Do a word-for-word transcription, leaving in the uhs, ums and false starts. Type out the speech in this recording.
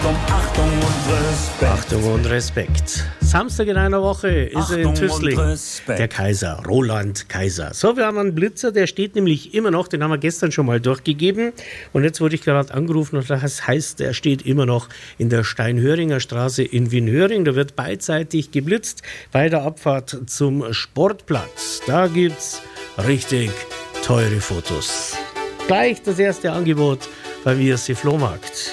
Achtung und Respekt. Achtung und Respekt. Samstag in einer Woche ist Achtung er in Tüßling. und Respekt. Der Kaiser, Roland Kaiser. So, wir haben einen Blitzer, der steht nämlich immer noch, den haben wir gestern schon mal durchgegeben. Und jetzt wurde ich gerade angerufen und das heißt, der steht immer noch in der Steinhöringer Straße in Wien-Höring. Da wird beidseitig geblitzt bei der Abfahrt zum Sportplatz. Da gibt's richtig teure Fotos. Gleich das erste Angebot bei W S C Flohmarkt.